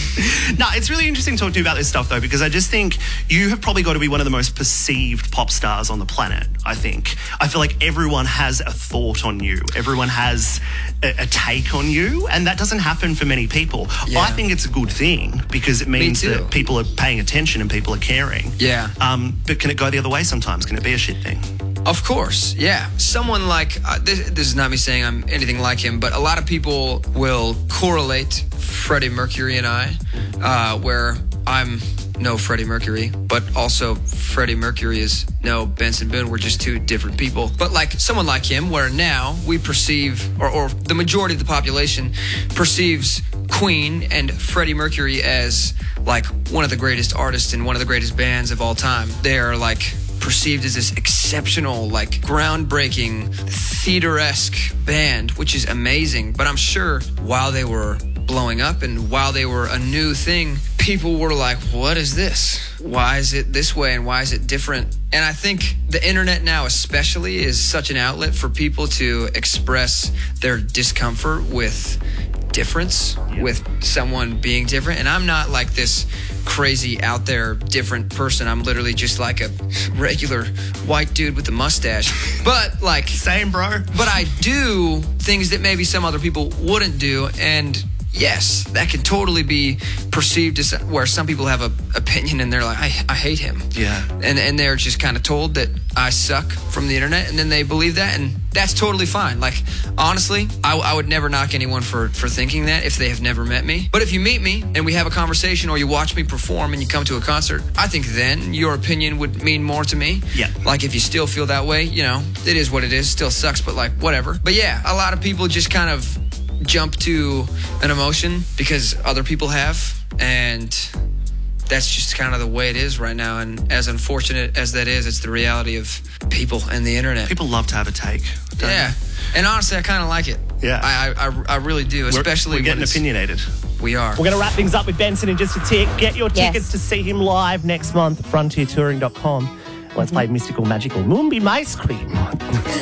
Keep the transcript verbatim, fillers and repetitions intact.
No, it's really interesting talking to you about this stuff, though, because I just think you have probably got to be one of the most perceived pop stars on the planet, I think. I feel like everyone has a thought on you. Everyone has a, a take on you, and that doesn't happen for many people. Yeah. I think it's a good thing because it means Me too. that people are paying attention and people are caring. Yeah. Um, but can it go the other way sometimes? Can it be a shit thing? Of course, yeah. Someone like, uh, this, this is not me saying I'm anything like him, but a lot of people will correlate Freddie Mercury and I, uh, where I'm no Freddie Mercury, but also Freddie Mercury is no Benson Boone. We're just two different people. But like someone like him, where now we perceive, or, or the majority of the population perceives Queen and Freddie Mercury as like one of the greatest artists and one of the greatest bands of all time. They're like perceived as this exceptional, like groundbreaking, theater-esque band, which is amazing. But I'm sure while they were blowing up and while they were a new thing, people were like, what is this? Why is it this way and why is it different? And I think the internet now especially is such an outlet for people to express their discomfort with difference, yeah. with someone being different. And I'm not like this crazy out there different person. I'm literally just like a regular white dude with a mustache. But like, same, bro. But I do things that maybe some other people wouldn't do, and yes, that can totally be perceived as where some people have a opinion and they're like, I, I hate him. Yeah. And and they're just kind of told that I suck from the internet, and then they believe that, and that's totally fine. Like, honestly, I, I would never knock anyone for, for thinking that if they have never met me. But if you meet me and we have a conversation, or you watch me perform and you come to a concert, I think then your opinion would mean more to me. Yeah. Like, if you still feel that way, you know, it is what it is. Still sucks, but like, whatever. But yeah, a lot of people just kind of jump to an emotion because other people have, and that's just kind of the way it is right now. And as unfortunate as that is, it's the reality of people and the internet. People love to have a take. Don't Yeah. they? And honestly, I kind of like it. Yeah. I I, I really do, especially we're, we're getting when it's, opinionated. We are. We're going to wrap things up with Benson in just a tick. Get your Yes. tickets to see him live next month at frontier touring dot com. Let's play Mystical Magical Moonbeam Ice Cream.